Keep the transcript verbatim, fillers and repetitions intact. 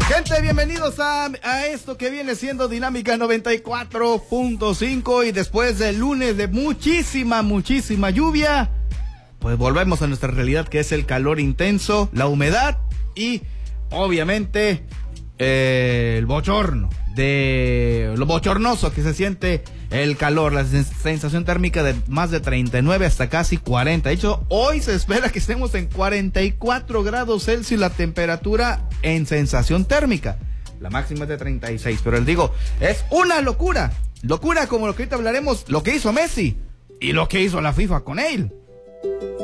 Gente, bienvenidos a, a esto que viene siendo Dinámica noventa y cuatro punto cinco y después del lunes de muchísima, muchísima lluvia, pues volvemos a nuestra realidad, que es el calor intenso, la humedad y obviamente eh, el bochorno, de lo bochornoso que se siente el calor, la sensación térmica de más de treinta y nueve hasta casi cuarenta. De hecho, hoy se espera que estemos en cuarenta y cuatro grados Celsius la temperatura en sensación térmica. La máxima es de treinta y seis, pero les digo, es una locura. Locura como lo que ahorita hablaremos, lo que hizo Messi y lo que hizo la FIFA con él.